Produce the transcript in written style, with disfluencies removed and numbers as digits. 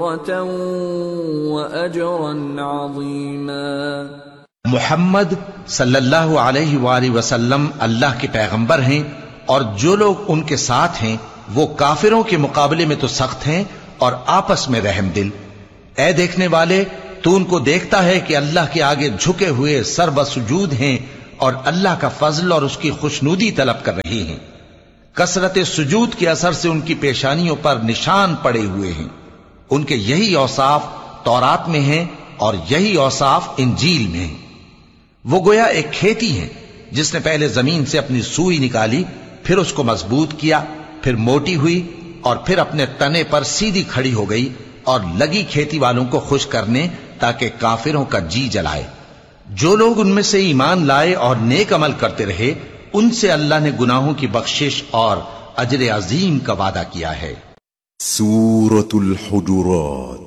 وأجرا عظيما۔ محمد صلی اللہ علیہ وآلہ وسلم اللہ کے پیغمبر ہیں، اور جو لوگ ان کے ساتھ ہیں وہ کافروں کے مقابلے میں تو سخت ہیں اور آپس میں رحم دل۔ اے دیکھنے والے، تو ان کو دیکھتا ہے کہ اللہ کے آگے جھکے ہوئے سر بسجود ہیں اور اللہ کا فضل اور اس کی خوشنودی طلب کر رہے ہیں۔ کثرت سجود کے اثر سے ان کی پیشانیوں پر نشان پڑے ہوئے ہیں۔ ان کے یہی اوصاف تورات میں ہیں اور یہی اوصاف انجیل میں ہیں۔ وہ گویا ایک کھیتی ہے جس نے پہلے زمین سے اپنی سوئی نکالی، پھر اس کو مضبوط کیا، پھر موٹی ہوئی، اور پھر اپنے تنے پر سیدھی کھڑی ہو گئی، اور لگی کھیتی والوں کو خوش کرنے تاکہ کافروں کا جی جلائے۔ جو لوگ ان میں سے ایمان لائے اور نیک عمل کرتے رہے، ان سے اللہ نے گناہوں کی بخشش اور اجر عظیم کا وعدہ کیا ہے۔ سورة الحجرات